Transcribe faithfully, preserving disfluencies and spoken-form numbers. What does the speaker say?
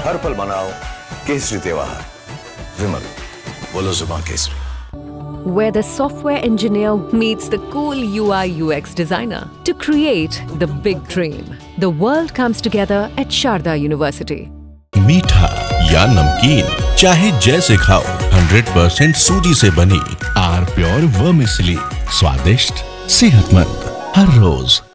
हर पल मनाओ केसरी त्योहार। विमल, बोलो जुबान Kesari. Where the software engineer meets the cool U I U X designer to create the big dream. The world comes together at Sharda University. मीठा या नमकीन, चाहे जैसे खाओ, हंड्रेड परसेंट सूजी से बनी आर प्योर वर्मिसेली, स्वादिष्ट, सेहतमंद हर रोज।